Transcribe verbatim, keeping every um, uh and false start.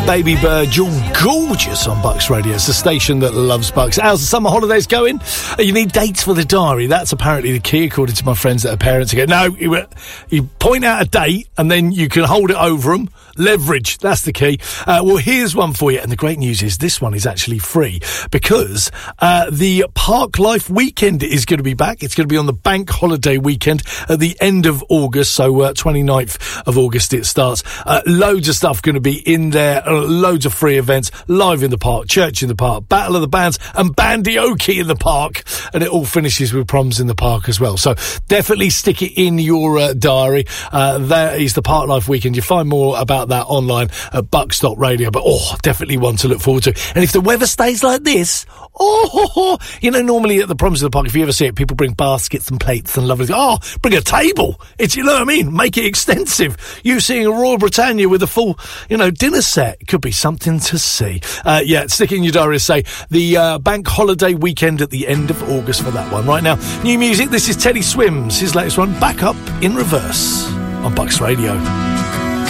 Baby Bird, you're gorgeous on Bucks Radio. It's the station that loves Bucks. How's the summer holidays going? You need dates for the diary. That's apparently the key, according to my friends that are parents. Again, no, you, you point out a date and then you can hold it over them. Leverage, that's the key. Uh, well, here's one for you. And the great news is this one is actually free because uh, the Park Life Weekend is going to be back. It's going to be on the bank holiday weekend at the end of August. So uh, twenty-ninth of August it starts. Uh, loads of stuff going to be in there. Uh, loads of free events. Live in the park, church in the park, Battle of the Bands and Bandioki in the park. And it all finishes with proms in the park as well. So definitely stick it in your uh, diary. Uh, that is the Park Life Weekend. You find more about that online at bucks dot radio, but oh, definitely one to look forward to. And if the weather stays like this, oh, you know, normally at the proms of the park, if you ever see it, people bring baskets and plates and lovely, oh, bring a table. It's, you know what I mean? Make it extensive. You seeing a Royal Britannia with a full, you know, dinner set could be something to see. Uh, yeah, stick in your diary, say the uh, bank holiday weekend at the end of August for that one. Right now, new music. This is Teddy Swims, his latest one, Back Up in Reverse on Bucks Radio.